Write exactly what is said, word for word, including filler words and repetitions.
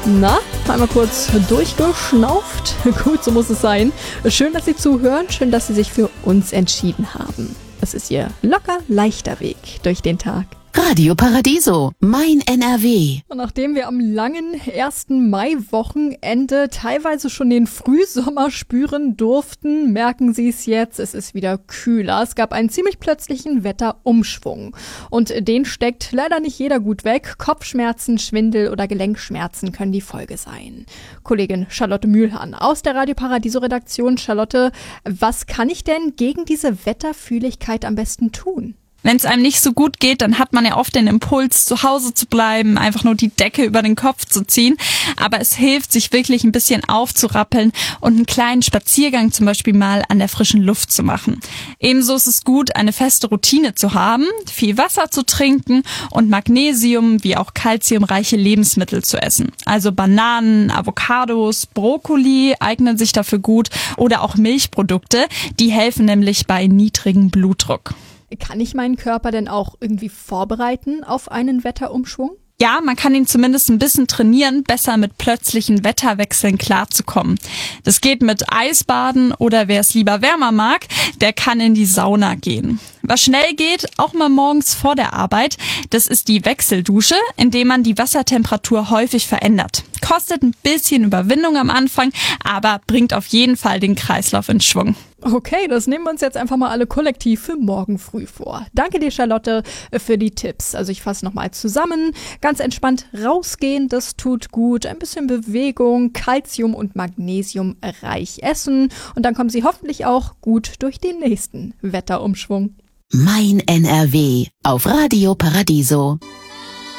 Na, einmal kurz durchgeschnauft. Gut, so muss es sein. Schön, dass Sie zuhören. Schön, dass Sie sich für uns entschieden haben. Es ist Ihr locker leichter Weg durch den Tag. Radio Paradiso, mein N R W. Und nachdem wir am langen ersten Mai-Wochenende teilweise schon den Frühsommer spüren durften, merken Sie es jetzt, es ist wieder kühler. Es gab einen ziemlich plötzlichen Wetterumschwung. Und den steckt leider nicht jeder gut weg. Kopfschmerzen, Schwindel oder Gelenkschmerzen können die Folge sein. Kollegin Charlotte Mühlhahn aus der Radio Paradiso-Redaktion. Charlotte, was kann ich denn gegen diese Wetterfühligkeit am besten tun? Wenn es einem nicht so gut geht, dann hat man ja oft den Impuls, zu Hause zu bleiben, einfach nur die Decke über den Kopf zu ziehen. Aber es hilft, sich wirklich ein bisschen aufzurappeln und einen kleinen Spaziergang zum Beispiel mal an der frischen Luft zu machen. Ebenso ist es gut, eine feste Routine zu haben, viel Wasser zu trinken und Magnesium wie auch kalziumreiche Lebensmittel zu essen. Also Bananen, Avocados, Brokkoli eignen sich dafür gut oder auch Milchprodukte, die helfen nämlich bei niedrigem Blutdruck. Kann ich meinen Körper denn auch irgendwie vorbereiten auf einen Wetterumschwung? Ja, man kann ihn zumindest ein bisschen trainieren, besser mit plötzlichen Wetterwechseln klarzukommen. Das geht mit Eisbaden oder wer es lieber wärmer mag, der kann in die Sauna gehen. Was schnell geht, auch mal morgens vor der Arbeit, das ist die Wechseldusche, indem man die Wassertemperatur häufig verändert. Kostet ein bisschen Überwindung am Anfang, aber bringt auf jeden Fall den Kreislauf in Schwung. Okay, das nehmen wir uns jetzt einfach mal alle kollektiv für morgen früh vor. Danke dir, Charlotte, für die Tipps. Also ich fasse nochmal zusammen. Ganz entspannt rausgehen, das tut gut. Ein bisschen Bewegung, Calcium und Magnesium reich essen. Und dann kommen Sie hoffentlich auch gut durch den nächsten Wetterumschwung. Mein N R W auf Radio Paradiso.